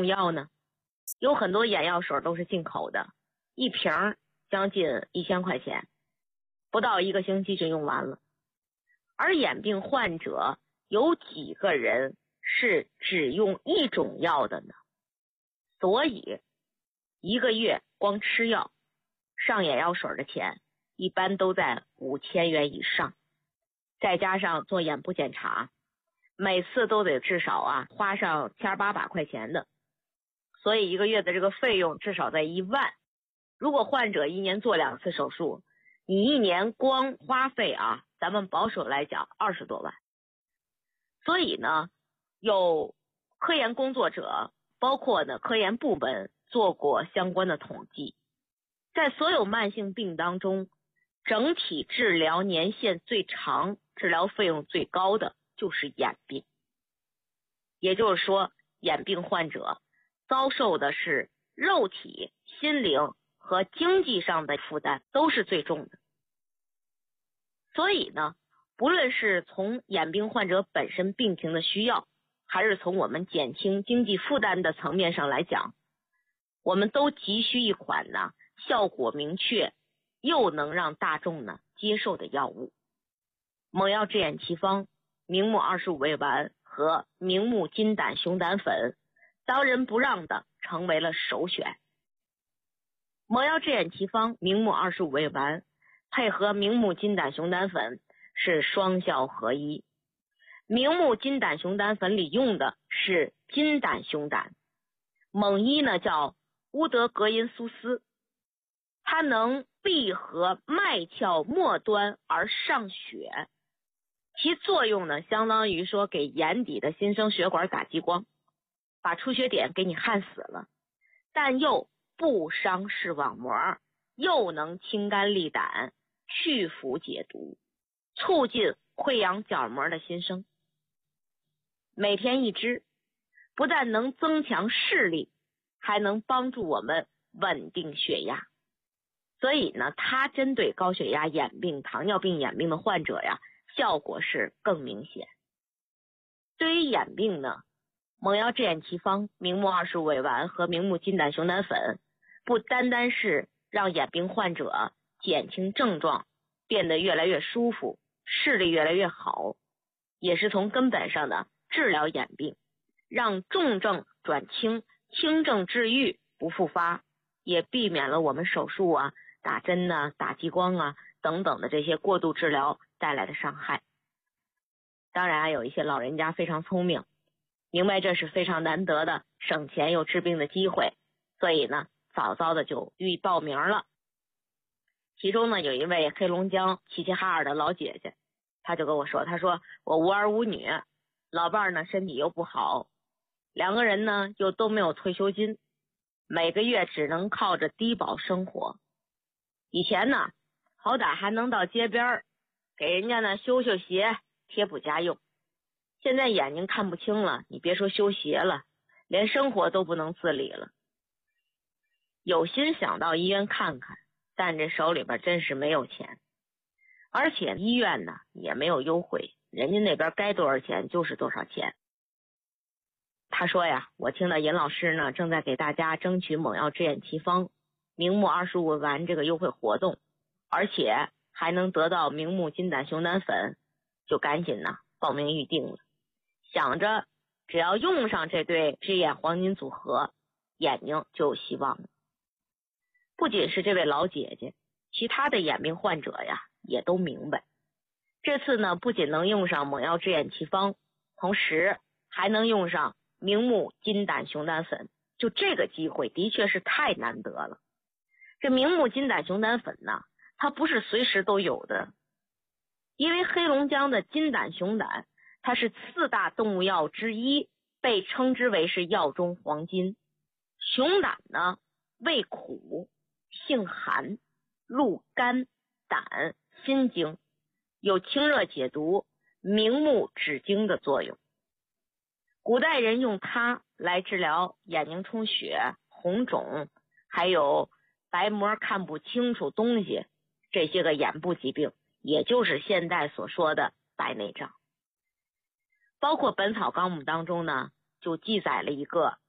用药呢？有很多眼药水都是进口的，一瓶将近1000块钱，不到1个星期就用完了。而眼病患者有几个人是只用一种药的呢？所以1个月光吃药上眼药水的钱一般都在5000元以上，再加上做眼部检查，每次都得至少花上1800块钱的，所以1个月的这个费用至少在1万。如果患者1年做2次手术，你1年光花费咱们保守来讲20多万。所以呢，有科研工作者包括呢科研部门做过相关的统计，在所有慢性病当中，整体治疗年限最长、治疗费用最高的就是眼病。也就是说，眼病患者遭受的是肉体、心灵和经济上的负担都是最重的。所以呢，不论是从眼病患者本身病情的需要，还是从我们减轻经济负担的层面上来讲，我们都急需一款效果明确又能让大众接受的药物。猛药治眼奇方、明目25味丸和明目金胆熊胆粉当仁不让的成为了首选。猛药治眼奇方、明目25味丸配合明目金胆熊胆粉是双效合一。明目金胆熊胆粉里用的是金胆熊胆，猛一呢叫乌德格因苏斯，它能闭合脉窍末端而上血，其作用呢相当于说给眼底的新生血管打激光，把出血点给你焊死了，但又不伤视网膜，又能清肝利胆、去腐解毒，促进溃疡角膜的新生。每天1支，不但能增强视力，还能帮助我们稳定血压。所以呢，它针对高血压、眼病、糖尿病眼病的患者效果是更明显。对于眼病呢，猛药治眼奇方、明目25味丸和明目金胆熊胆粉不单单是让眼病患者减轻症状，变得越来越舒服，视力越来越好，也是从根本上的治疗眼病，让重症转轻，轻症治愈不复发，也避免了我们手术打针打激光等等的这些过度治疗带来的伤害。当然有一些老人家非常聪明，明白这是非常难得的省钱又治病的机会，所以呢早早的就予以报名了。其中呢有一位黑龙江齐齐哈尔的老姐姐，她就跟我说，她说我无儿无女，老伴儿呢身体又不好，2个人呢又都没有退休金，每个月只能靠着低保生活。以前呢好歹还能到街边给人家呢修修鞋，贴补家用，现在眼睛看不清了，你别说修鞋了，连生活都不能自理了。有心想到医院看看，但这手里边真是没有钱，而且医院呢也没有优惠，人家那边该多少钱就是多少钱。他说我听到尹老师呢正在给大家争取猛药治眼奇方、明目25味丸这个优惠活动，而且还能得到明目金胆熊胆粉，就赶紧报名预定了，想着只要用上这对治眼黄金组合，眼睛就有希望了。不仅是这位老姐姐，其他的眼病患者也都明白，这次呢不仅能用上猛药治眼奇方，同时还能用上明目金胆熊胆粉，就这个机会的确是太难得了。这明目金胆熊胆粉呢，它不是随时都有的，因为黑龙江的金胆熊胆它是4大动物药之一，被称之为是药中黄金。熊胆呢味苦，性寒，入肝、胆、心经，有清热解毒、明目止惊的作用。古代人用它来治疗眼睛充血、红肿，还有白膜看不清楚东西，这些个眼部疾病，也就是现代所说的白内障。包括《本草纲目》当中呢，就记载了一个